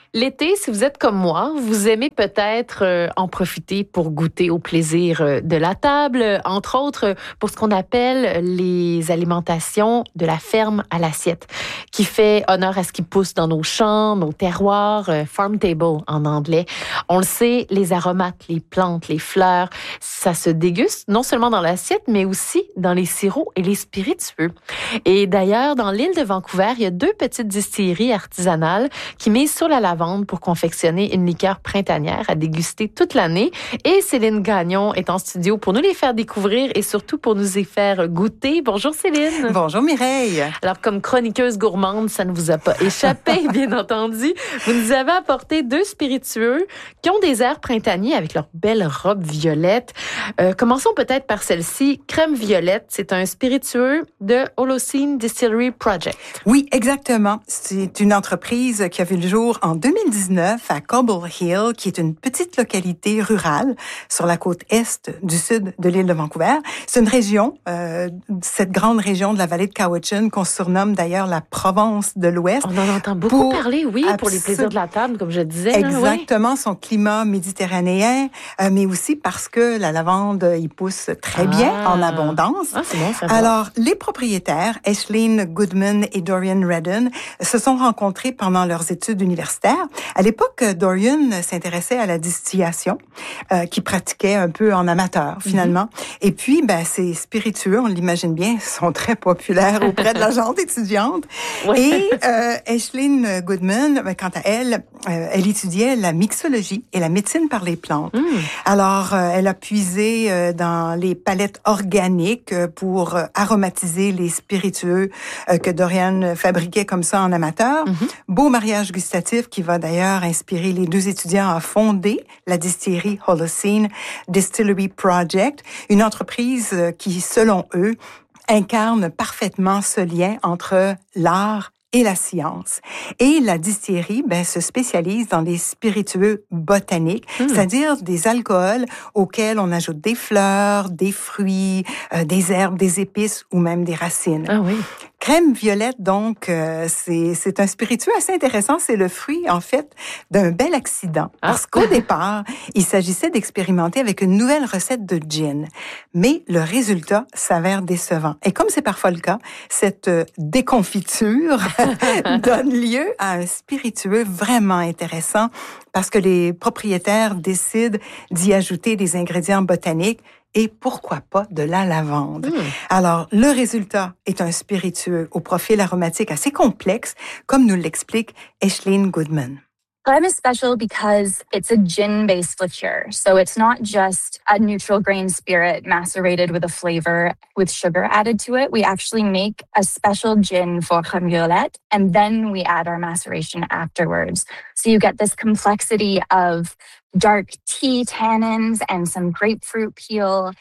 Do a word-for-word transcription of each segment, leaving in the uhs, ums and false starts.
L'été, si vous êtes comme moi, vous aimez peut-être euh, en profiter pour goûter au plaisir euh, de la table, entre autres euh, pour ce qu'on appelle les alimentations de la ferme à l'assiette, qui fait honneur à ce qui pousse dans nos champs, nos terroirs, euh, farm table en anglais. On le sait, les aromates, les plantes, les fleurs, ça se déguste non seulement dans l'assiette, mais aussi dans les sirops et les spiritueux. Et d'ailleurs, dans l'île de Vancouver, il y a deux petites distilleries artisanales qui misent sur la lavande pour confectionner une liqueur printanière à déguster toute l'année. Et Céline Gagnon est en studio pour nous les faire découvrir et surtout pour nous y faire goûter. Bonjour Céline. Bonjour Mireille. Alors, comme chroniqueuse gourmande, ça ne vous a pas échappé, bien entendu. Vous nous avez apporté deux spiritueux qui ont des airs printaniers avec leurs belles robes violettes. Euh, commençons peut-être par celle-ci. Crème Violette, c'est un spiritueux de Holocene Distillery Project. Oui, exactement. C'est une entreprise qui a vu le jour en deux mille dix-neuf à Cobble Hill, qui est une petite localité rurale sur la côte est du sud de l'île de Vancouver. C'est une région, euh, cette grande région de la vallée de Cowichan, qu'on surnomme d'ailleurs la Provence de l'Ouest. On en entend beaucoup pour parler, oui, abs- pour les plaisirs de la table, comme je disais. Exactement, là, oui. Son climat méditerranéen, euh, mais aussi parce que la lavande y pousse très bien, ah. en abondance. Ah, c'est bon, ça va. Alors, les propriétaires, Aislinn Goodman et Dorian Redden, se sont rencontrés pendant leurs études universitaires. À l'époque, Dorian s'intéressait à la distillation, euh, qu'il pratiquait un peu en amateur, finalement. Mm-hmm. Et puis, ben, ces spiritueux, on l'imagine bien, sont très populaires auprès de la gente étudiante. Ouais. Et euh, Aislinn Goodman, ben, quant à elle, euh, elle étudiait la mixologie et la médecine par les plantes. Mm. Alors, euh, elle a puisé euh, dans les palettes organiques euh, pour euh, aromatiser les spiritueux euh, que Dorian fabriquait comme ça en amateur. Mm-hmm. Beau mariage gustatif qui va d'ailleurs inspirer les deux étudiants à fonder la distillerie Holocene Distillery Project, une entreprise qui, selon eux, incarne parfaitement ce lien entre l'art et la science. Et la distillerie ben, se spécialise dans les spiritueux botaniques, mmh. c'est-à-dire des alcools auxquels on ajoute des fleurs, des fruits, euh, des herbes, des épices ou même des racines. Ah oui. Crème Violette, donc, euh, c'est, c'est un spiritueux assez intéressant. C'est le fruit, en fait, d'un bel accident. Ah. Parce qu'au départ, il s'agissait d'expérimenter avec une nouvelle recette de gin. Mais le résultat s'avère décevant. Et comme c'est parfois le cas, cette euh, déconfiture donne lieu à un spiritueux vraiment intéressant parce que les propriétaires décident d'y ajouter des ingrédients botaniques et pourquoi pas de la lavande. Mmh. Alors, le résultat est un spiritueux au profil aromatique assez complexe, comme nous l'explique Aislinn Goodman. Lime is special because it's a gin-based liqueur. So it's not just a neutral grain spirit macerated with a flavor with sugar added to it. We actually make a special gin for Crème Violette, and then we add our maceration afterwards. So you get this complexity of dark tea tannins and some grapefruit peel.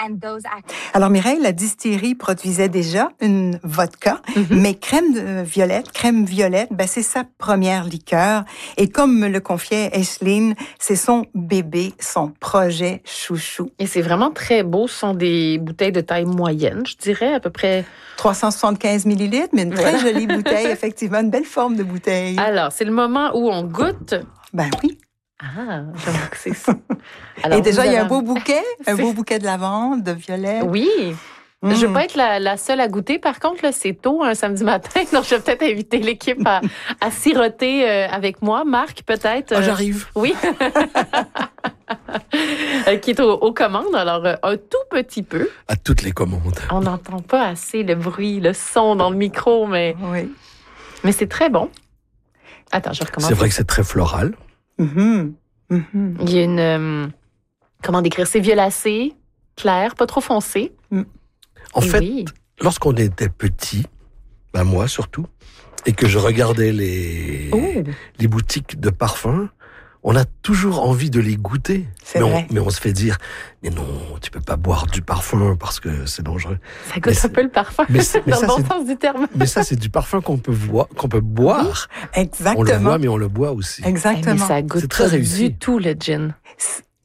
Alors Mireille, la distillerie produisait déjà une vodka, mm-hmm. mais crème de violette, crème violette, ben c'est sa première liqueur. Et comme me le confiait Aislinn, c'est son bébé, son projet chouchou. Et c'est vraiment très beau. Ce sont des bouteilles de taille moyenne, je dirais, à peu près trois cent soixante-quinze millilitres, mais une très voilà. jolie bouteille, effectivement, une belle forme de bouteille. Alors, c'est le moment où on goûte. Ben oui. Ah, j'avoue que c'est ça. Alors, et déjà, il y a un beau bouquet, un beau bouquet de lavande, de violet. Oui. Mmh. Je ne vais pas être la, la seule à goûter. Par contre, là, c'est tôt, un samedi matin. Donc, je vais peut-être inviter l'équipe à, à siroter euh, avec moi. Marc, peut-être. Euh, oh, j'arrive. Oui. Qui est aux, aux commandes. Alors, euh, un tout petit peu. À toutes les commandes. On n'entend pas assez le bruit, le son dans le micro, mais, oui. mais c'est très bon. Attends, je recommence. C'est vrai que c'est très floral. Mm-hmm. Mm-hmm. Il y a une... Euh, comment décrire? C'est violacé, clair, pas trop foncé. Mm. En et fait, oui. lorsqu'on était petit, ben moi surtout, et que je regardais les, oh. les boutiques de parfums, on a toujours envie de les goûter. C'est mais, vrai. On, mais on se fait dire, mais non, tu peux pas boire du parfum parce que c'est dangereux. Ça goûte un peu le parfum, mais mais dans ça, le bon sens du terme. Mais ça, c'est du parfum qu'on peut, vo- qu'on peut boire. Oui, exactement. On le voit, mais on le boit aussi. Exactement. Mais ça goûte c'est très pas réussi. du tout le gin.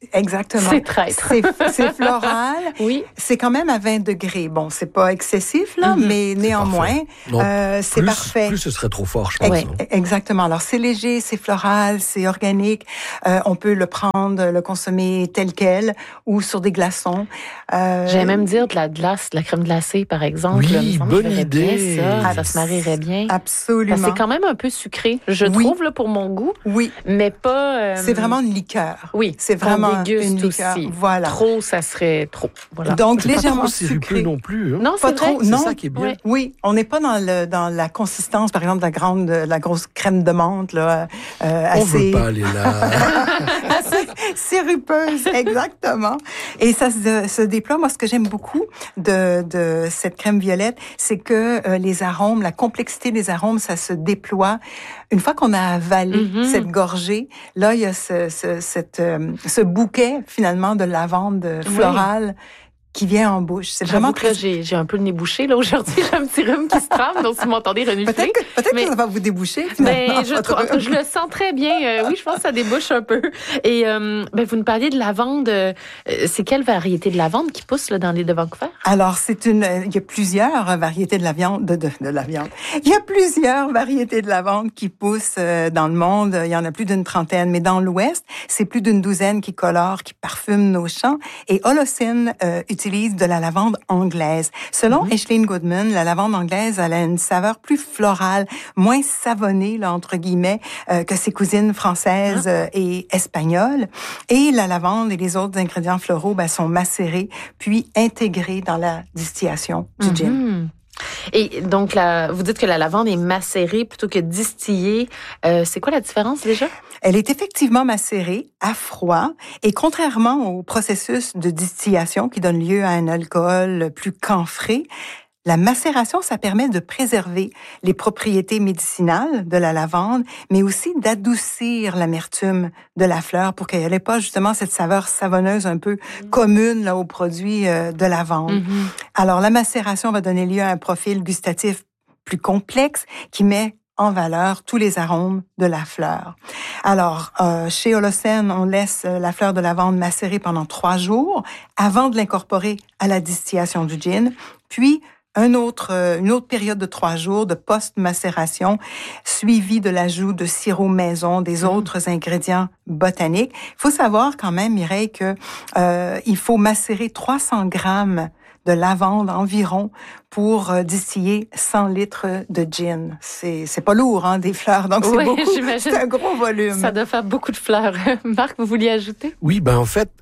Exactement. C'est traître. C'est, c'est floral. Oui. C'est quand même à vingt degrés. Bon, c'est pas excessif, là, mm-hmm. mais néanmoins, non, euh, c'est plus, parfait. Plus ce serait trop fort, je pense. Ex- exactement. Alors, c'est léger, c'est floral, c'est organique. Euh, on peut le prendre, le consommer tel quel ou sur des glaçons. Euh... J'allais même dire de la glace, de la crème glacée, par exemple. Oui, là, bonne idée. Bien, ça, ça se marierait bien. Absolument. Parce que c'est quand même un peu sucré, je oui. trouve, là, pour mon goût. Oui. Mais pas... Euh... C'est vraiment une liqueur. Oui. C'est vraiment on déguste une liqueur. Aussi. Voilà. Trop, ça serait trop. Voilà. Donc, c'est légèrement pas trop sucré. non plus. Hein? Non, c'est pas vrai. trop. Non. C'est ça qui est bien. Oui, oui. On n'est pas dans, le, dans la consistance, par exemple, de la grande, de la grosse crème de menthe, là. Euh, on assez... veut pas aller là. assez sirupeuse, exactement. Et ça se, se déploie. Moi, ce que j'aime beaucoup de, de cette crème violette, c'est que euh, les arômes, la complexité des arômes, ça se déploie. Une fois qu'on a avalé mm-hmm. cette gorgée, là, il y a ce, ce, cette, euh, ce bouquet, finalement, de lavande florale. Oui. Qui vient en bouche. C'est J'avoue vraiment que très... là, j'ai, j'ai un peu le nez bouché. Là, aujourd'hui, j'ai un petit rhume qui se trame, donc si vous m'entendez renifler. Peut-être que, peut-être mais, que ça va vous déboucher, finalement. Ben, je, trouve, je le sens très bien. Euh, oui, je pense que ça débouche un peu. Et euh, ben, vous nous parliez de lavande. Euh, c'est quelle variété de lavande qui pousse là, dans l'île de Vancouver? Alors, c'est une... Il y a plusieurs variétés de la viande... De, de, de la viande. Il y a plusieurs variétés de lavande qui poussent euh, dans le monde. Il y en a plus d'une trentaine. Mais dans l'Ouest, c'est plus d'une douzaine qui colorent, qui parfument nos champs. Et Holocene euh, utilise de la lavande anglaise. Selon mm-hmm. Aislinn Goodman, la lavande anglaise, elle a une saveur plus florale, moins savonnée, là, entre guillemets, euh, que ses cousines françaises euh, et espagnoles. Et la lavande et les autres ingrédients floraux ben, sont macérés, puis intégrés dans la distillation du mm-hmm. gin. Et donc, la, vous dites que la lavande est macérée plutôt que distillée. Euh, c'est quoi la différence déjà? Elle est effectivement macérée à froid et contrairement au processus de distillation qui donne lieu à un alcool plus camphré, la macération, ça permet de préserver les propriétés médicinales de la lavande, mais aussi d'adoucir l'amertume de la fleur pour qu'elle n'ait pas justement cette saveur savonneuse un peu mmh. commune là, aux produits euh, de lavande. Mmh. Alors, la macération va donner lieu à un profil gustatif plus complexe qui met en valeur tous les arômes de la fleur. Alors, euh, chez Holocene, on laisse la fleur de lavande macérer pendant trois jours avant de l'incorporer à la distillation du gin, puis un autre, une autre période de trois jours de post-macération, suivie de l'ajout de sirop maison, des autres mmh. ingrédients botaniques. Il faut savoir quand même, Mireille, que euh, il faut macérer trois cents grammes de lavande environ pour euh, distiller cent litres de gin. C'est, c'est pas lourd, hein, des fleurs, donc c'est oui, beaucoup. J'imagine. C'est un gros volume. Ça doit faire beaucoup de fleurs. Marc, vous vouliez ajouter? Oui, ben en fait,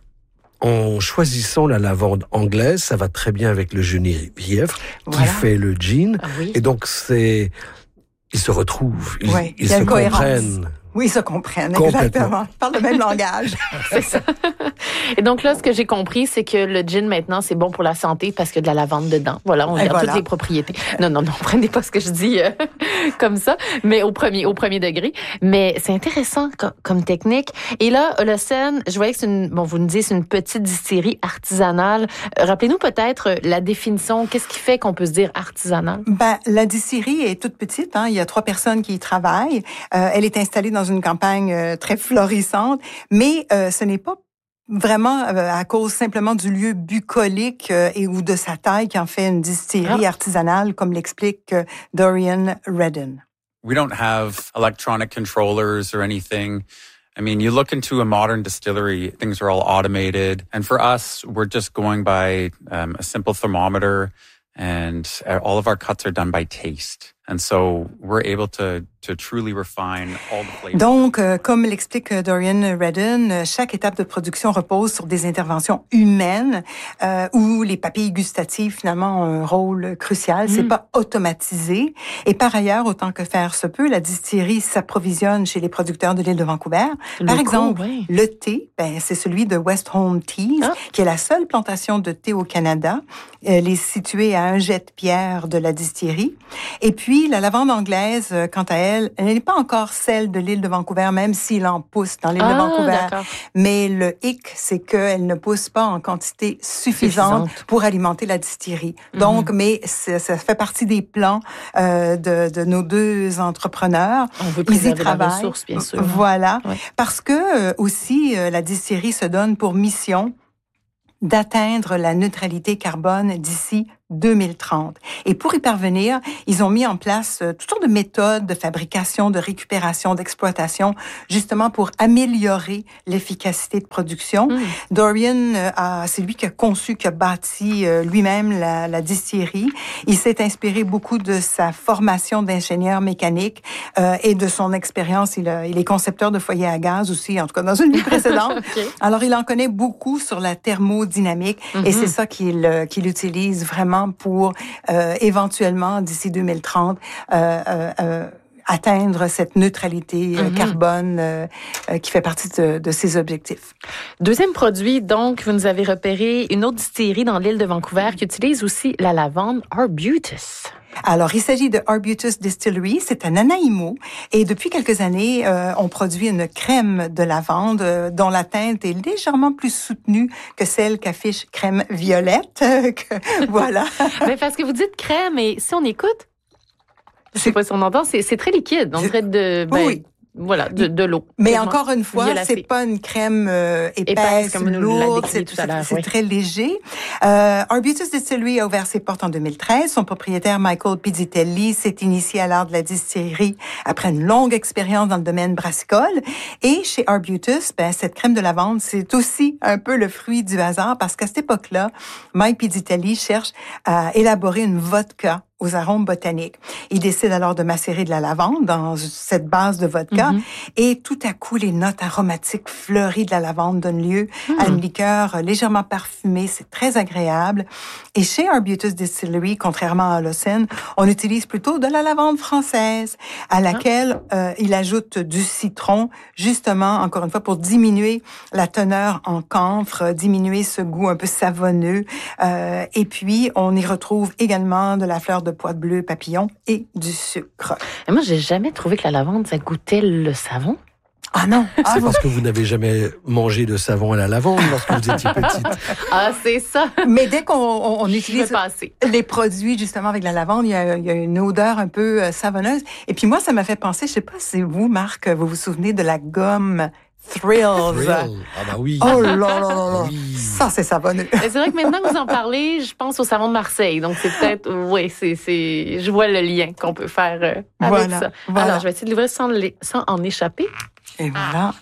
en choisissant la lavande anglaise, ça va très bien avec le genièvre voilà. qui fait le gin. Ah oui. Et donc, c'est, ils se retrouvent, ils, oui, ils se comprennent. Oui, ils se comprennent, exactement. Ils parlent le même langage. C'est ça. Et donc là, ce que j'ai compris, c'est que le gin, maintenant, c'est bon pour la santé parce qu'il y a de la lavande dedans. Voilà, on garde voilà. toutes les propriétés. Non, non, non, prenez pas ce que je dis euh, comme ça, mais au premier, au premier degré. Mais c'est intéressant comme, comme technique. Et là, Holocene, je voyais que c'est une, bon, vous nous dites, c'est une petite distillerie artisanale. Euh, rappelez-nous peut-être la définition. Qu'est-ce qui fait qu'on peut se dire artisanale? Ben, la distillerie est toute petite, hein. Il y a trois personnes qui y travaillent. Euh, elle est installée dans dans une campagne euh, très florissante, mais euh, ce n'est pas vraiment euh, à cause simplement du lieu bucolique euh, et ou de sa taille qui en fait une distillerie ah. artisanale, comme l'explique euh, Dorian Redden. We don't have electronic controllers or anything. I mean, you look into a modern distillery, things are all automated. And for us, we're just going by um, a simple thermometer, and all of our cuts are done by taste. And so we're able to to truly refine all the flavors. Donc, euh, comme l'explique Dorian Redden, chaque étape de production repose sur des interventions humaines euh, où les papilles gustatives finalement ont un rôle crucial. Mm. C'est pas automatisé. Et par ailleurs, autant que faire se peut, la distillerie s'approvisionne chez les producteurs de l'île de Vancouver. Le par exemple, oui. le thé, ben c'est celui de West Home Teas, ah. qui est la seule plantation de thé au Canada. Elle est située à un jet de pierre de la distillerie. Et puis Puis la lavande anglaise, quant à elle, elle n'est pas encore celle de l'île de Vancouver, même s'il en pousse dans l'île ah, de Vancouver. D'accord. Mais le hic, c'est qu'elle ne pousse pas en quantité suffisante, suffisante. pour alimenter la distillerie. Mm-hmm. Donc, mais ça fait partie des plans euh, de, de nos deux entrepreneurs. On veut préserver la ressource, bien sûr. Voilà. Ouais. Parce que euh, aussi, euh, la distillerie se donne pour mission d'atteindre la neutralité carbone d'ici deux mille trente. Et pour y parvenir, ils ont mis en place euh, toutes sortes de méthodes de fabrication, de récupération, d'exploitation, justement pour améliorer l'efficacité de production. Mm. Dorian, euh, a, c'est lui qui a conçu, qui a bâti euh, lui-même la, la distillerie. Il s'est inspiré beaucoup de sa formation d'ingénieur mécanique euh, et de son expérience. Il, a, il est concepteur de foyers à gaz aussi, en tout cas dans une vie précédente. Okay. Alors, il en connaît beaucoup sur la thermodynamique mm-hmm. et c'est ça qu'il, euh, qu'il utilise vraiment pour euh, éventuellement, d'ici deux mille trente, euh, euh, euh, atteindre cette neutralité euh, mm-hmm. carbone euh, euh, qui fait partie de, de ses objectifs. Deuxième produit, donc, vous nous avez repéré une autre distillerie dans l'île de Vancouver qui utilise aussi la lavande Arbutus. Alors, il s'agit de Arbutus Distillery, c'est un Nanaimo, et depuis quelques années, euh, on produit une crème de lavande euh, dont la teinte est légèrement plus soutenue que celle qu'affiche crème violette. que, voilà. Mais parce que vous dites crème, et si on écoute, je sais pas si on entend, c'est, c'est très liquide, on dirait de... Ben, oui. Voilà, de, de l'eau. Mais encore une fois, violacée. C'est pas une crème euh, épaisse, épaisse comme lourde, c'est, tout à l'heure, c'est oui. très léger. Euh, Arbutus Distillery a ouvert ses portes en deux mille treize. Son propriétaire, Michael Pizzitelli, s'est initié à l'art de la distillerie après une longue expérience dans le domaine brassicole. Et chez Arbutus, ben, cette crème de lavande, c'est aussi un peu le fruit du hasard parce qu'à cette époque-là, Mike Pizzitelli cherche à élaborer une vodka aux arômes botaniques. Il décide alors de macérer de la lavande dans cette base de vodka mm-hmm. et tout à coup, les notes aromatiques fleuries de la lavande donnent lieu mm. à une liqueur légèrement parfumée. C'est très agréable. Et chez Arbutus Distillery, contrairement à Lawson, on utilise plutôt de la lavande française à laquelle ah. euh, il ajoute du citron, justement, encore une fois, pour diminuer la teneur en camphre, diminuer ce goût un peu savonneux. Euh, et puis, on y retrouve également de la fleur de pois de bleu papillon et du sucre. Et moi, j'ai jamais trouvé que la lavande, ça goûtait le savon. Ah non! C'est ah, parce que vous n'avez jamais mangé de savon à la lavande lorsque vous étiez petite. Ah, c'est ça! Mais dès qu'on on, on utilise les produits, justement, avec la lavande, il y, a, il y a une odeur un peu euh, savonneuse. Et puis moi, ça m'a fait penser, je sais pas si vous, Marc, vous vous souvenez de la gomme Thrills. Thrill. Ah bah oui. Oh là là là là. Oui. Ça, c'est savonneux. C'est vrai que maintenant que vous en parlez, je pense au savon de Marseille. Donc, c'est peut-être... Oui, c'est, c'est... je vois le lien qu'on peut faire euh, avec voilà, ça. Voilà. Alors, je vais essayer de l'ouvrir sans, les... sans en échapper. Et voilà.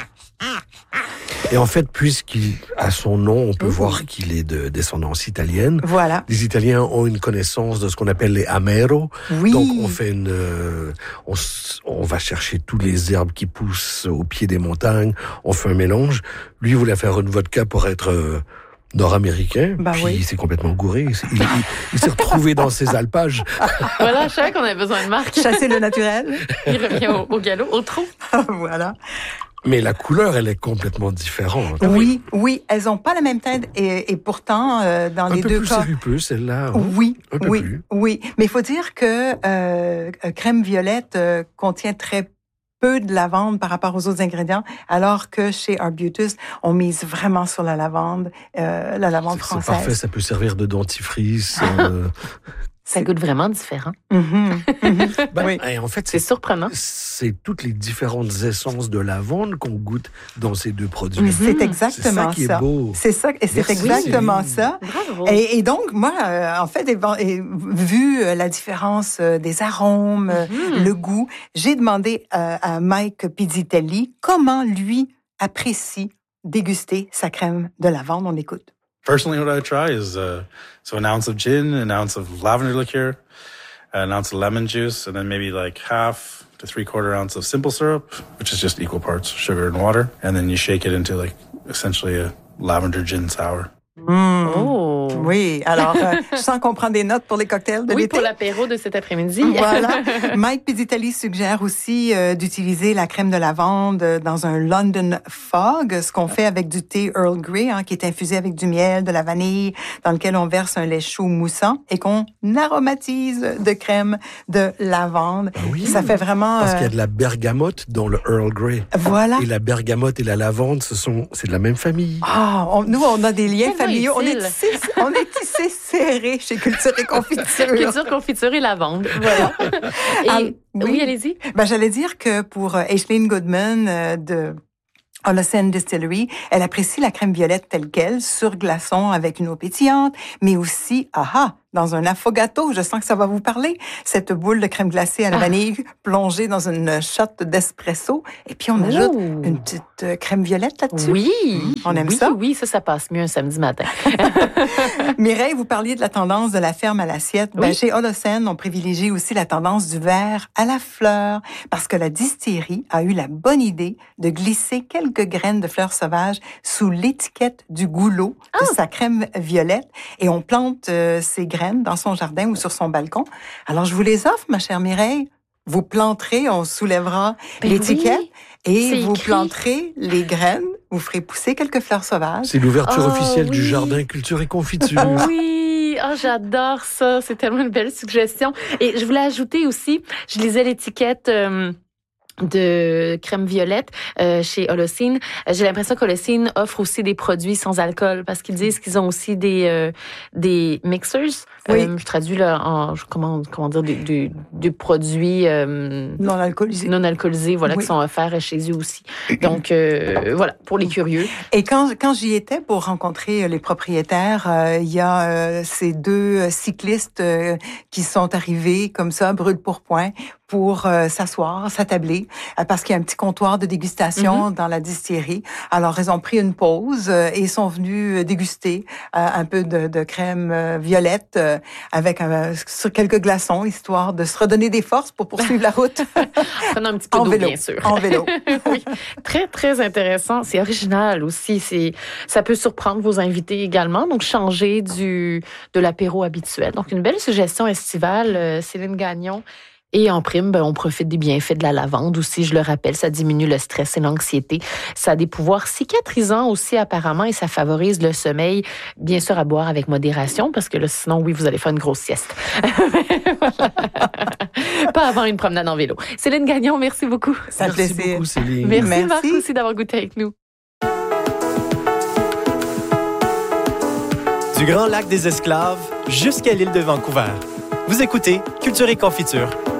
Et en fait, puisqu'à son nom, on peut mmh. voir qu'il est de descendance italienne. Voilà. Les Italiens ont une connaissance de ce qu'on appelle les amero. Oui. Donc, on fait une, euh, on, on va chercher toutes les herbes qui poussent au pied des montagnes. On fait un mélange. Lui voulait faire une vodka pour être euh, nord-américain. Bah puis oui. il s'est complètement gouré. Il, il, il, il s'est retrouvé dans ses alpages. Voilà, je savais qu'on avait besoin de Marc. Chasser le naturel. Il revient au, au galop, au trou. Voilà. Mais la couleur, elle est complètement différente. Oui, oui, elles n'ont pas la même teinte et, et pourtant, euh, dans un les deux cas... Un peu plus sirupeux, celle-là. Hein? Oui, un peu oui, plus. oui. Mais il faut dire que euh, crème violette euh, contient très peu de lavande par rapport aux autres ingrédients, alors que chez Arbutus, on mise vraiment sur la lavande, euh, la lavande c'est, française. C'est parfait, ça peut servir de dentifrice. euh... Ça goûte vraiment différent. Mm-hmm. Mm-hmm. Ben, oui. En fait, c'est, c'est surprenant. C'est toutes les différentes essences de lavande qu'on goûte dans ces deux produits. Mm-hmm. C'est exactement ça. C'est ça qui est beau. C'est ça, et c'est Merci. exactement ça. Bravo. Et, et donc, moi, euh, en fait, et, et, vu la différence des arômes, mm-hmm. le goût, j'ai demandé euh, à Mike Pizzitelli comment lui apprécie déguster sa crème de lavande. On écoute. Personally, what I try is uh, so an ounce of gin, an ounce of lavender liqueur, an ounce of lemon juice, and then maybe like half to three quarter ounce of simple syrup, which is just equal parts sugar and water. And then you shake it into like essentially a lavender gin sour. Mm. Oh. Oui, alors, euh, je sens qu'on prend des notes pour les cocktails de oui, l'été. pour l'apéro de cet après-midi. Voilà. Mike Pizzitelli suggère aussi euh, d'utiliser la crème de lavande dans un London Fog, ce qu'on fait avec du thé Earl Grey, hein, qui est infusé avec du miel, de la vanille, dans lequel on verse un lait chaud moussant et qu'on aromatise de crème de lavande. Ah oui, ça fait vraiment... Parce euh... qu'il y a de la bergamote dans le Earl Grey. Voilà. Et la bergamote et la lavande, ce sont, c'est de la même famille. Ah, on, nous, on a des liens Quel familiaux. On est, utile. tissé, on est tissé serré chez Culture et Confiture. Culture, confiture et lavande. Voilà. Et, Ah, oui, oui. allez-y. Ben, j'allais dire que pour euh, Aislinn Goodman euh, de Olesen Distillery, elle apprécie la crème violette telle qu'elle, sur glaçon avec une eau pétillante, mais aussi, aha, dans un affogato, je sens que ça va vous parler, cette boule de crème glacée à la vanille plongée dans une shot d'espresso, et puis on Ouh. ajoute une petite euh, crème violette là-dessus. Oui, Mmh, on aime oui, ça. Oui, ça, ça passe mieux un samedi matin. Mireille, vous parliez de la tendance de la ferme à l'assiette. Ben, Oui. chez Olesen, on privilégie aussi la tendance du verre à la fleur, parce que la distillerie a eu la bonne idée de glisser quelques graines de fleurs sauvages sous l'étiquette du goulot de sa crème violette, et on plante euh, ces graines dans son jardin ou sur son balcon. Alors, je vous les offre, ma chère Mireille. Vous planterez, on soulèvera Ben l'étiquette oui, et c'est vous écrit. planterez les graines. Vous ferez pousser quelques fleurs sauvages. C'est l'ouverture Oh, officielle du oui. jardin Culture et Confiture. Oui, oh, j'adore ça. C'est tellement une belle suggestion. Et je voulais ajouter aussi, je lisais l'étiquette euh, de crème violette euh, chez Holocene. J'ai l'impression qu'Holocene offre aussi des produits sans alcool parce qu'ils disent qu'ils ont aussi des euh, des mixers. Oui. Euh, je traduis là en comment comment dire des, des, des produits euh, Non alcoolisés. non alcoolisés, voilà, Oui. qui sont offerts chez eux aussi. Donc euh, voilà, pour les curieux. Et quand, quand j'y étais pour rencontrer les propriétaires, euh, il y a euh, ces deux cyclistes euh, qui sont arrivés comme ça, brûle pour point, pour euh, s'asseoir, s'attabler, euh, parce qu'il y a un petit comptoir de dégustation mm-hmm. dans la distillerie. Alors, ils ont pris une pause euh, et sont venus déguster euh, un peu de, de crème euh, violette euh, avec euh, sur quelques glaçons, histoire de se redonner des forces pour poursuivre la route. Prenant un petit peu en d'eau, vélo, bien sûr. En vélo. Oui, très, très intéressant. C'est original aussi. C'est, ça peut surprendre vos invités également. Donc, changer du, de l'apéro habituel. Donc, une belle suggestion estivale, euh, Céline Gagnon. Et en prime, ben, on profite des bienfaits de la lavande aussi. Je le rappelle, ça diminue le stress et l'anxiété. Ça a des pouvoirs cicatrisants aussi apparemment et ça favorise le sommeil. Bien sûr, à boire avec modération parce que là, sinon, oui, vous allez faire une grosse sieste. Pas avant une promenade en vélo. Céline Gagnon, merci beaucoup. Ça Merci plaisir. beaucoup, Céline. Merci, Merci. Marc aussi d'avoir goûté avec nous. Du Grand Lac des Esclaves jusqu'à l'île de Vancouver. Vous écoutez Culture et Confiture